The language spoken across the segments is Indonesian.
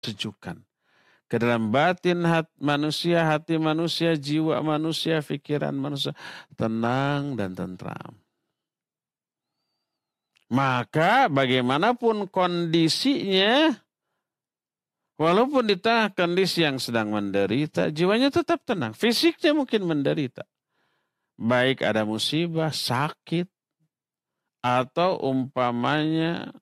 sejukan. Ke dalam batin hati manusia, jiwa manusia, pikiran manusia tenang dan tentram. Maka bagaimanapun kondisinya, walaupun di tengah kondisi yang sedang menderita, jiwanya tetap tenang. Fisiknya mungkin menderita. Baik ada musibah, sakit, atau umpamanya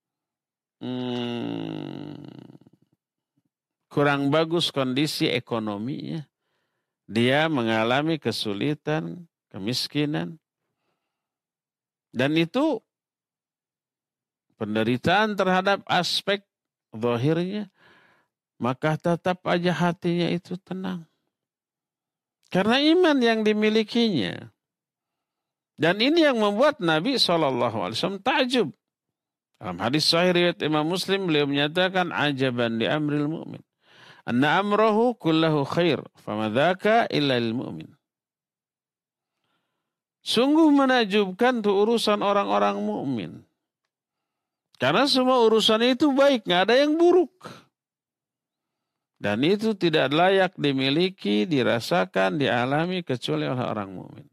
kurang bagus kondisi ekonominya. Dia mengalami kesulitan, kemiskinan. Dan itu penderitaan terhadap aspek zahirnya, maka tetap aja hatinya itu tenang. Karena iman yang dimilikinya. Dan ini yang membuat Nabi SAW takjub. Dalam hadis sahih riwayat Imam Muslim, beliau menyatakan, ajaban li amril mu'min. Anna amrahu kullahu khair, famadzaka illa lil mu'min. Sungguh menakjubkan tuh urusan orang-orang mukmin. Karena semua urusan itu baik, nggak ada yang buruk. Dan itu tidak layak dimiliki, dirasakan, dialami kecuali oleh orang mukmin.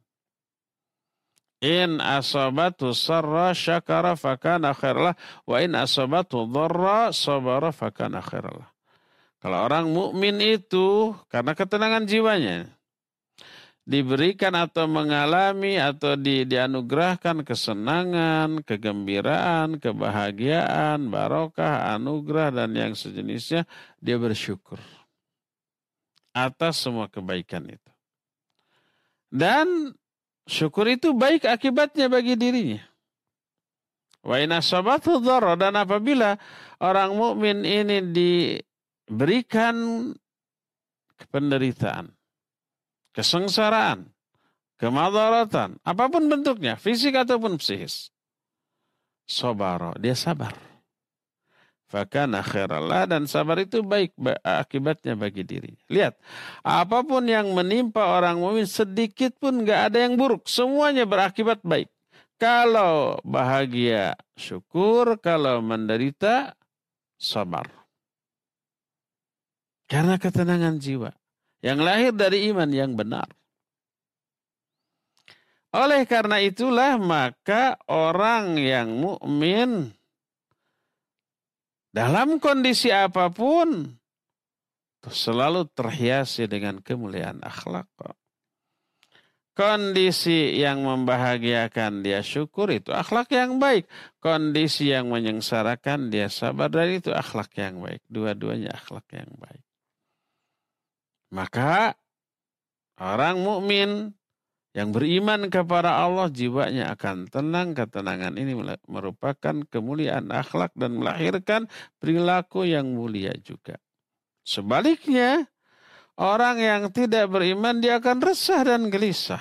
In asabatu sarra syakara fakana khairlah, wa in asabatu dharra sabara fakana khairlah. Kalau orang mukmin itu karena ketenangan jiwanya diberikan atau mengalami atau dianugerahkan kesenangan, kegembiraan, kebahagiaan, barokah, anugerah dan yang sejenisnya, dia bersyukur atas semua kebaikan itu. Dan syukur itu baik akibatnya bagi dirinya. Wa in asabathu dharra, dan apabila orang mukmin ini berikan penderitaan, kesengsaraan, kemadaratan, apapun bentuknya, fisik ataupun psikis, sabara, dia sabar. Fakana khairallah, dan sabar itu baik akibatnya bagi dirinya. Lihat, apapun yang menimpa orang mukmin sedikit pun nggak ada yang buruk, semuanya berakibat baik. Kalau bahagia, syukur, kalau menderita, sabar. Karena ketenangan jiwa yang lahir dari iman yang benar. Oleh karena itulah maka orang yang mukmin dalam kondisi apapun selalu terhiasi dengan kemuliaan akhlak. Kondisi yang membahagiakan dia syukur, itu akhlak yang baik. Kondisi yang menyengsarakan dia sabar, dan itu akhlak yang baik. Dua-duanya akhlak yang baik. Maka orang mukmin yang beriman kepada Allah, jiwanya akan tenang. Ketenangan ini merupakan kemuliaan akhlak dan melahirkan perilaku yang mulia juga. Sebaliknya, orang yang tidak beriman, dia akan resah dan gelisah.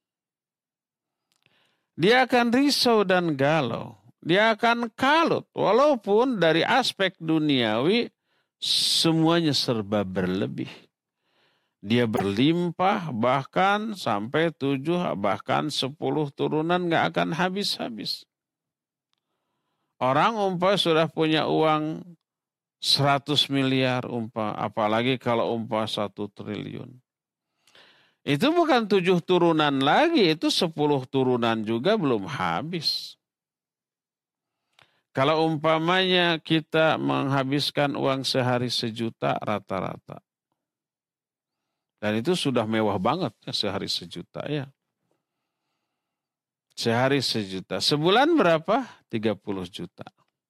Dia akan risau dan galau. Dia akan kalut. Walaupun dari aspek duniawi, semuanya serba berlebih. Dia berlimpah, bahkan sampai 7, bahkan 10 turunan gak akan habis-habis. Orang umpah sudah punya uang 100 miliar umpah, apalagi kalau umpah 1 triliun. Itu bukan 7 turunan lagi, itu 10 turunan juga belum habis. Kalau umpamanya kita menghabiskan uang sehari 1 juta rata-rata. Dan itu sudah mewah banget ya, sehari 1 juta ya. Sehari 1 juta. Sebulan berapa? 30 juta.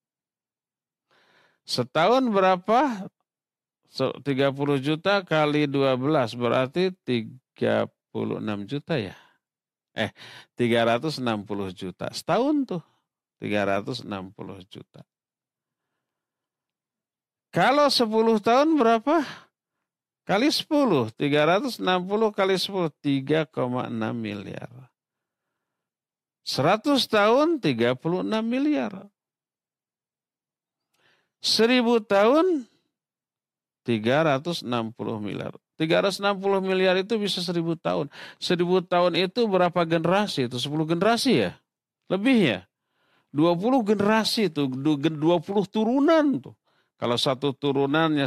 Setahun berapa? 30 juta kali 12 berarti 36 juta ya. 360 juta. Setahun tuh 360 juta. Kalau 10 tahun berapa? Kali 10, 360 kali 10, 3,6 miliar. 100 tahun, 36 miliar. 1000 tahun, 360 miliar. 360 miliar itu bisa 1000 tahun. 1000 tahun itu berapa generasi? Itu 10 generasi ya? Lebih ya? 20 generasi itu, 20 turunan tuh. Kalau 1 turunannya